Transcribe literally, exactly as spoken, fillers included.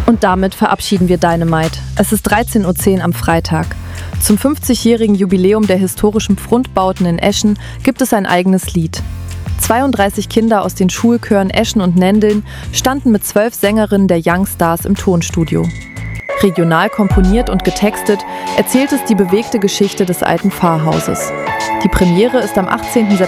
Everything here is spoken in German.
Und damit verabschieden wir Dynamite. Es ist dreizehn Uhr zehn am Freitag. Zum fünfzigjährigen Jubiläum der historischen Pfrundbauten in Eschen gibt es ein eigenes Lied. zweiunddreißig Kinder aus den Schulchören Eschen und Nendeln standen mit zwölf Sängerinnen der Young Stars im Tonstudio. Regional komponiert und getextet erzählt es die bewegte Geschichte des alten Pfarrhauses. Die Premiere ist am achtzehnten